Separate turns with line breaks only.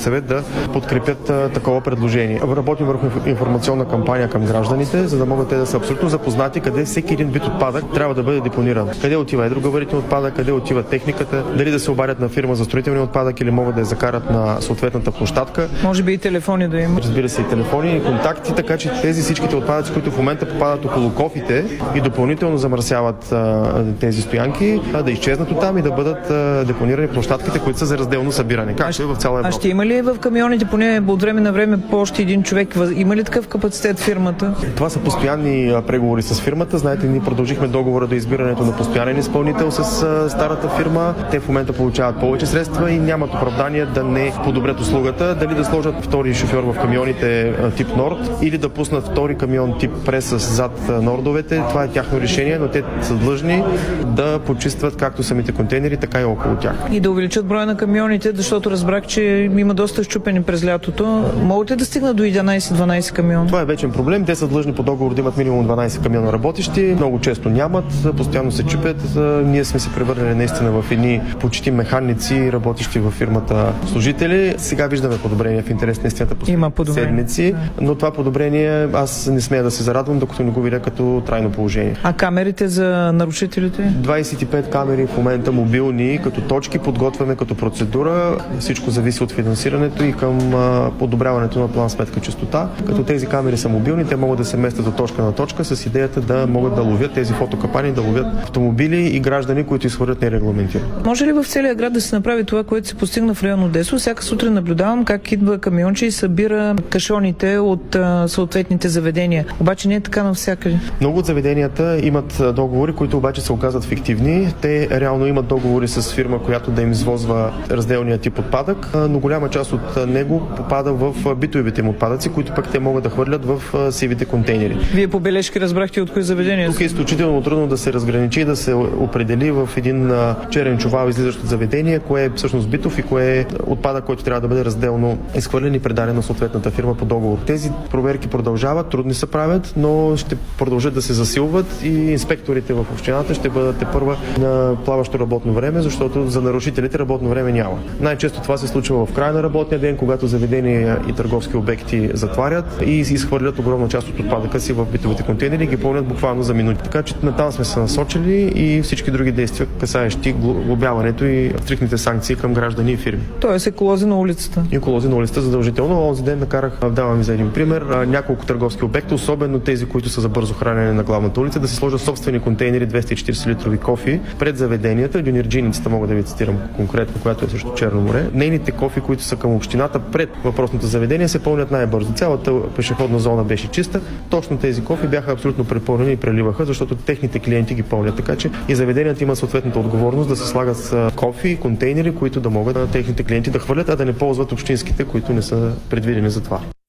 съвет да подкрепят такова предложение. Работим върху информационна кампания към гражданите, за да могат те да са абсолютно запознати къде всеки един вид отпадък трябва да бъде депониран. Къде отива едрогабаритен отпадък, къде отива техниката, дали да се обадят на фирма за строителния отпадък или могат да я закарат на съответната площадка.
Може би и телефони да има.
Разбира се, и телефони, и контакти, така че тези всичките отпадъци, които в момента попадат около кофите и допълнително замърсяват тези стоянки, да изчезнат оттам и да бъдат депонирани площадките, които са за разделно събиране, както е в цяла Европа.
А ще има ли в камионите поне от време на време по още един човек? Има ли такъв капацитет фирмата?
Това са постоянни преговори с фирмата. Знаете, ние продължихме договора до избирането на постоянен изпълнител с старата фирма. Те в момента получават повече средства и нямат оправдание да не подобрят услугата. Дали да сложат втори шофьор в камионите тип Норд или да пуснат втори камион тип Прес зад нордовете. Това е тяхно решение, но те са длъжни да почистват както самите контейнери, така и около тях.
И да увеличат броя на камионите, защото разбрах, че има доста счупени през лятото. Могат ли да стигнат до 11-12 камиона?
Това е вечен проблем. Те са длъжни по договор да имат минимум 12 камиона работещи. Много често нямат, постоянно се чупят. Ние сме се превърнали наистина в едни почти механици, работещи във фирмата служители. Сега виждаме подобрение в интерес на истината по седмици, но това подобрение аз не смея да се зарадвам, докато не го видя като трайно положение.
А камерите за нарушителите?
25 камери в момента мобилни, като точки подготвяме като процедура. Всичко зависи от финансирането и към подобряването на план сметка чистота. Като тези камери са мобилни, те могат да се местят от точка на точка с идеята да могат да ловят тези фотокапани, да ловят автомобили и граждани, които изхвърлят нерегламентирано.
Може ли в целия град да се направи това, което се постигна в район Одесо? Всяка сутрин наблюдавам как идва камионче и събира кашоните от съответните заведения. Обаче не е така навсякъде.
Много от заведенията имат договори, които обаче се оказват фиктивни. Те реално имат договори с фирма, която да им извозва разделния тип отпадък, но голяма част от него попада в битовите им отпадъци, които пък те могат да хвърлят в сивите контейнери.
Вие по бележки разбрахте от кои заведения?
Тук е изключително трудно да се разграничи и да се определи в един черен чувал, излизащ от заведение, кое е всъщност битов и кое е отпадък, който трябва да бъде разделно изхвърлен и предаден на съответната фирма по договор. Тези проверки продължават, трудни се правят, но ще продължат да се засилват и инспекторите в общината ще бъдат тепърва на плаващо работно време, защото за нарушителите работно време няма. Най-често това се случва в края на работния ден, когато заведения и търговски обекти затварят и изхвърлят огромна част от отпадъка си в битовите контейнери и ги пълнят буквално за минути. Така че натам сме се насочили и всички други действия, касаещи глобяването и стрикните санкции към граждани и фирми.
Тоест еколози на улицата.
Еколози на улицата задължително. Онзи ден накарах, давам ви за един пример, няколко търговски обекта, особено тези, които са за бързо хранене на главната улица, да се сложат собствени контейнери 240 литрови кофи пред заведенията. Дюнерджийницата, мога да ви цитирам конкретно, която е също Черно море. Нейните кофи, които са към общината пред въпросното заведение, се пълнят най-бързо. Цялата пешеходна зона беше чиста. Точно тези кофи бяха абсолютно препълнени и преливаха, защото техните клиенти ги пълнят. Така че и заведенията имат съответната отговорност да се слагат кофи, контейнери, които да могат техните клиенти да хвърлят, а да не ползват общинските, които не са предвидени за това.